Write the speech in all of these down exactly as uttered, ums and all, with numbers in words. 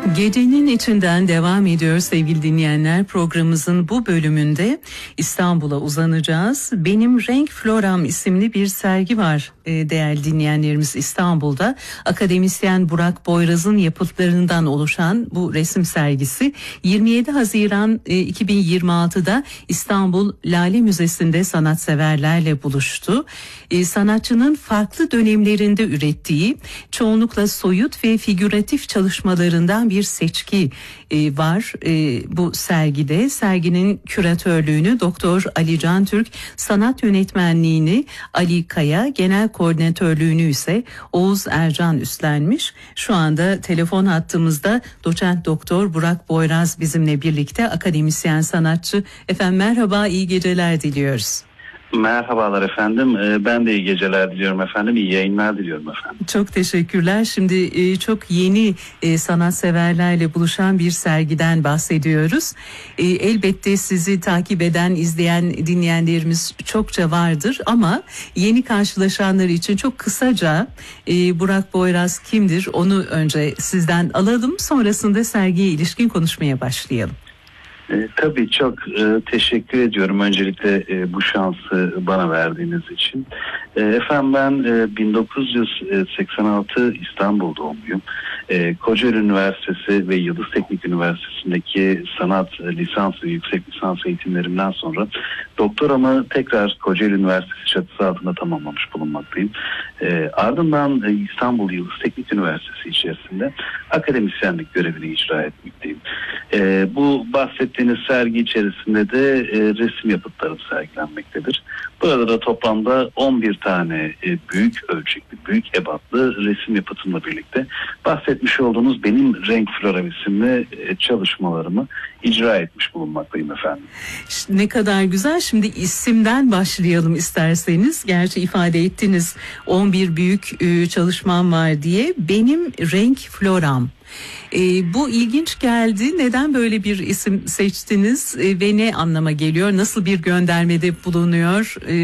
Gecenin içinden devam ediyor sevgili dinleyenler. Programımızın bu bölümünde İstanbul'a uzanacağız. Benim Renk Floram isimli bir sergi var e, değerli dinleyenlerimiz İstanbul'da. Akademisyen Burak Boyraz'ın yapıtlarından oluşan bu resim sergisi yirmi yedi Haziran e, iki bin yirmi altıda İstanbul Lale Müzesi'nde sanatseverlerle buluştu. E, sanatçının farklı dönemlerinde ürettiği çoğunlukla soyut ve figüratif çalışmalarından bir seçki e, var e, bu sergide. Serginin küratörlüğünü Doktor Ali Can Türk, sanat yönetmenliğini Ali Kaya, genel koordinatörlüğünü ise Oğuz Ercan üstlenmiş. Şu anda telefon hattımızda Doçent Doktor Burak Boyraz bizimle birlikte, akademisyen sanatçı. Efendim merhaba, iyi geceler diliyoruz. Merhabalar efendim. Ben de iyi geceler diliyorum efendim. İyi yayınlar diliyorum efendim. Çok teşekkürler. Şimdi çok yeni sanatseverlerle buluşan bir sergiden bahsediyoruz. Elbette sizi takip eden, izleyen dinleyenlerimiz çokça vardır ama yeni karşılaşanlar için çok kısaca Burak Boyraz kimdir onu önce sizden alalım. Sonrasında sergiye ilişkin konuşmaya başlayalım. E, tabii çok e, teşekkür ediyorum öncelikle e, bu şansı bana verdiğiniz için. E, efendim ben e, bin dokuz yüz seksen altı İstanbul doğumluyum. E, Kocaeli Üniversitesi ve Yıldız Teknik Üniversitesi'ndeki sanat lisans ve yüksek lisans eğitimlerimden sonra doktoramı tekrar Kocaeli Üniversitesi çatısı altında tamamlamış bulunmaktayım. E, ardından e, İstanbul Yıldız Teknik Üniversitesi içerisinde akademisyenlik görevini icra etmekteyim. E, bu bahsettiğiniz sergi içerisinde de e, resim yapıtlarım sergilenmektedir. Burada da toplamda on bir tane e, büyük ölçekli, büyük ebatlı resim yapıtımla birlikte bahsetmiş olduğunuz benim Renk Floram isimli e, çalışmalarımı icra etmiş bulunmaktayım efendim. Ne kadar güzel. Şimdi isimden başlayalım isterseniz. Gerçi ifade ettiniz on bir büyük e, çalışmam var diye. Benim Renk Floram. E, bu ilginç geldi. Neden böyle bir isim seçtiniz e, ve ne anlama geliyor? Nasıl bir göndermede bulunuyor? E,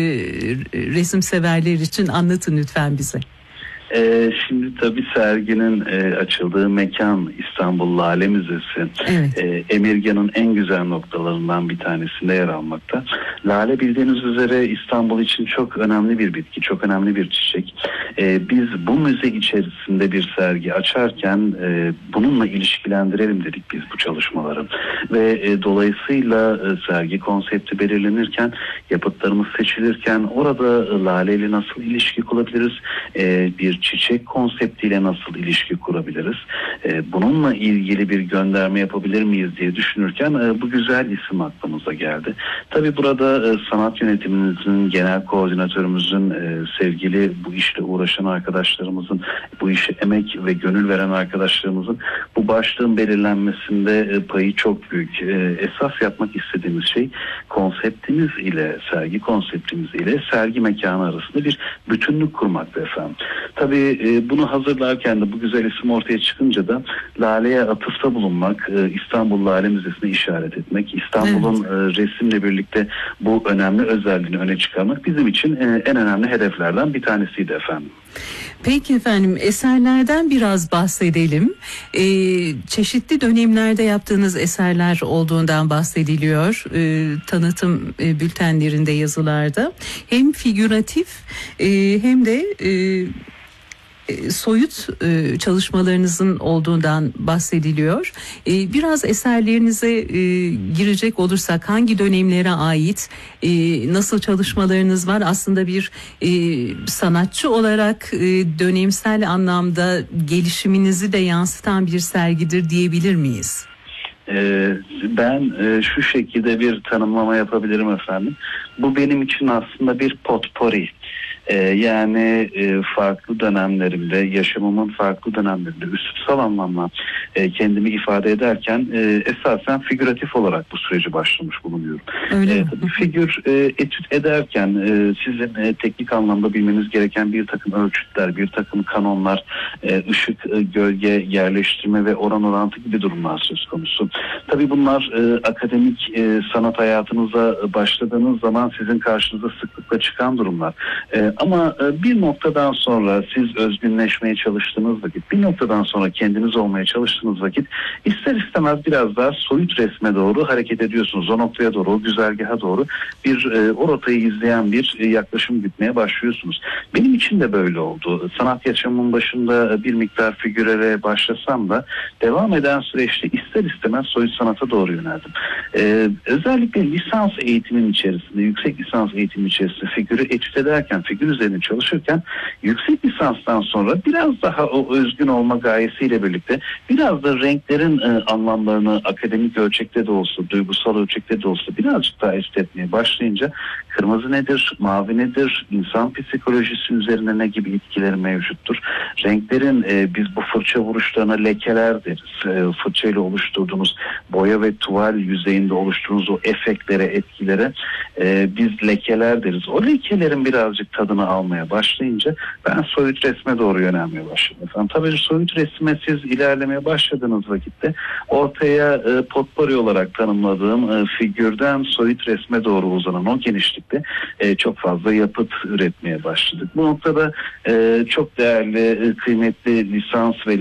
resim severler için anlatın lütfen bize. Ee, şimdi tabii serginin e, açıldığı mekan İstanbul Lale Müzesi. Evet. E, Emirgan'ın en güzel noktalarından bir tanesinde yer almakta. Lale bildiğiniz üzere İstanbul için çok önemli bir bitki, çok önemli bir çiçek. E, biz bu müze içerisinde bir sergi açarken e, bununla ilişkilendirelim dedik biz bu çalışmaları. Ve e, dolayısıyla e, sergi konsepti belirlenirken, yapıtlarımız seçilirken orada e, Lale ile nasıl ilişki kurabiliriz? E, bir çiçek konseptiyle nasıl ilişki kurabiliriz? Ee, bununla ilgili bir gönderme yapabilir miyiz diye düşünürken e, bu güzel isim aklımıza geldi. Tabii burada e, sanat yönetimimizin, genel koordinatörümüzün, e, sevgili bu işle uğraşan arkadaşlarımızın, bu işe emek ve gönül veren arkadaşlarımızın bu başlığın belirlenmesinde e, payı çok büyük. E, esas yapmak istediğimiz şey konseptimiz ile, sergi konseptimiz ile sergi mekanı arasında bir bütünlük kurmakta efendim. Tabii e, bunu hazırlarken de bu güzel isim ortaya çıkınca da Lale'ye atıfta bulunmak, e, İstanbul Lale Müzesi'ne işaret etmek, İstanbul'un evet. e, resimle birlikte bu önemli özelliğini öne çıkarmak bizim için e, en önemli hedeflerden bir tanesiydi efendim. Peki efendim, eserlerden biraz bahsedelim. Ee, çeşitli dönemlerde yaptığınız eserler olduğundan bahsediliyor. Ee, tanıtım e, bültenlerinde, yazılarda. Hem figüratif e, hem de e, soyut e, çalışmalarınızın olduğundan bahsediliyor. E, biraz eserlerinize e, girecek olursak hangi dönemlere ait, e, nasıl çalışmalarınız var? Aslında bir e, sanatçı olarak e, dönemsel anlamda gelişiminizi de yansıtan bir sergidir diyebilir miyiz? Ben şu şekilde bir tanımlama yapabilirim efendim. Bu benim için aslında bir potpori. Yani farklı dönemlerimde, yaşamımın farklı dönemlerinde üslutsal anlamda kendimi ifade ederken esasen figüratif olarak bu süreci başlamış bulunuyorum. Öyle Tabii figür etüt ederken sizin teknik anlamda bilmeniz gereken bir takım ölçütler, bir takım kanonlar, ışık, gölge, yerleştirme ve oran orantı gibi durumlar söz konusu. Tabii bunlar akademik sanat hayatınıza başladığınız zaman sizin karşınıza sıklıkla çıkan durumlar. ama e, bir noktadan sonra siz özgünleşmeye çalıştığınız vakit, bir noktadan sonra kendiniz olmaya çalıştığınız vakit ister istemez biraz daha soyut resme doğru hareket ediyorsunuz. O noktaya doğru, o güzergaha doğru bir e, o rotayı izleyen bir e, yaklaşım gütmeye başlıyorsunuz. Benim için de böyle oldu. Sanat yaşamımın başında bir miktar figürere başlasam da devam eden süreçte ister istemez soyut sanata doğru yöneldim. Ee, özellikle lisans eğitimin içerisinde, yüksek lisans eğitimin içerisinde figürü etüt ederken, figür üzerine çalışırken yüksek lisanstan sonra biraz daha o özgün olma gayesiyle birlikte biraz da renklerin e, anlamlarını akademik ölçekte de olsa, duygusal ölçekte de olsa birazcık daha etüt etmeye başlayınca kırmızı nedir, mavi nedir, insan psikolojisi üzerine ne gibi etkileri mevcuttur? Renklerin e, biz bu fırça vuruşlarına lekeler deriz. E, fırçayla oluşturduğunuz boya ve tuval yüzeyinde oluşturduğunuz o efektlere, etkilere e, biz lekeler deriz. O lekelerin birazcık tadını almaya başlayınca ben soyut resme doğru yönelmeye başladım. Efendim, tabii soyut resme siz ilerlemeye başladığınız vakitte ortaya e, potpourri olarak tanımladığım e, figürden soyut resme doğru uzanan o genişlikte e, çok fazla yapıt üretmeye başladık. Bu noktada e, çok değerli, e, kıymetli lisans ve